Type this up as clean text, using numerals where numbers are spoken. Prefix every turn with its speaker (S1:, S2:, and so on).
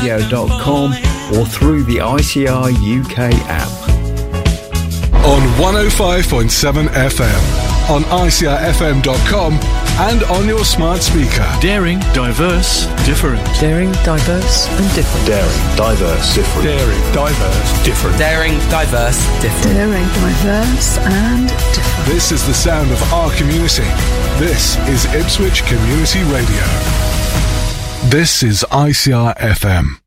S1: ipcradio.com or through the ICR UK app.
S2: On 105.7 FM, on ICRFM.com and on your smart speaker.
S3: Daring, diverse, different.
S4: Daring, diverse and different.
S5: Daring, diverse, different.
S3: Daring, diverse, different.
S6: Daring, diverse, different.
S7: Daring, diverse and different.
S2: This is the sound of our community. This is Ipswich Community Radio. This is ICR FM.